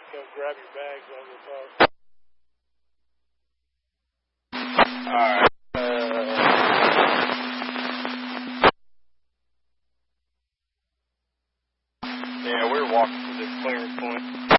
Come grab your bags while we talk. Alright. Yeah, we were walking to the clearance point.